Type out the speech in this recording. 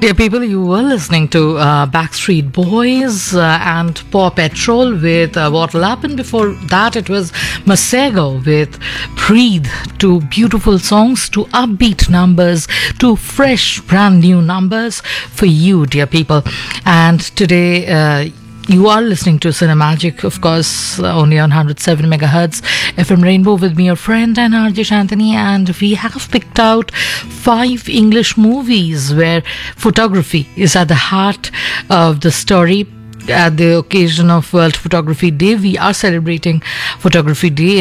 Dear people, you were listening to Backstreet Boys and Paw Patrol with What'll Happen. Before that, it was Masego with Breathe. Two beautiful songs, two upbeat numbers, two fresh, brand new numbers for you, dear people. And today, you are listening to Cinemagic, of course, only on 107 megahertz FM Rainbow with me, your friend, and RJ Shantani. And we have picked out 5 English movies where photography is at the heart of the story. At the occasion of World Photography Day, we are celebrating Photography Day.